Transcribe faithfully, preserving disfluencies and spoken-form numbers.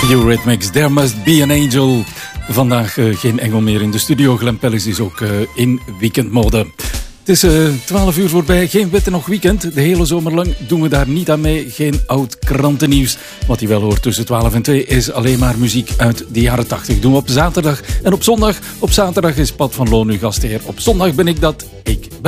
Eurythmics, There Must Be an Angel. Vandaag uh, geen engel meer in de studio. Glenn Pellis is ook uh, in weekendmode. Het is uh, twaalf uur voorbij, geen witte nog weekend. De hele zomer lang doen we daar niet aan mee. Geen oud krantennieuws. Wat je wel hoort tussen twaalf en twee is alleen maar muziek uit de jaren tachtig. Doen we op zaterdag en op zondag. Op zaterdag is Pat van Loon uw gastheer. Op zondag ben ik dat, ik ben